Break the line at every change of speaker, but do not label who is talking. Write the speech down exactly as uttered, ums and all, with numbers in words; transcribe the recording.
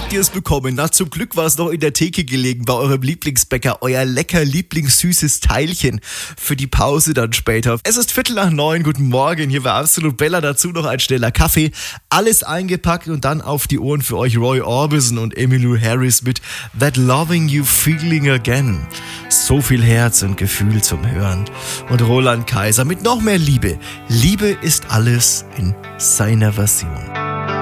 habt ihr es bekommen? Na, zum Glück war es noch in der Theke gelegen bei eurem Lieblingsbäcker. Euer lecker Lieblingssüßes Teilchen für die Pause dann später. Es ist Viertel nach neun. Guten Morgen. Hier war Absolut Bella. Dazu noch ein schneller Kaffee. Alles eingepackt und dann auf die Ohren für euch Roy Orbison und Emmylou Harris mit That Loving You Feeling Again. So viel Herz und Gefühl zum Hören. Und Roland Kaiser mit noch mehr Liebe. Liebe ist alles in seiner Version.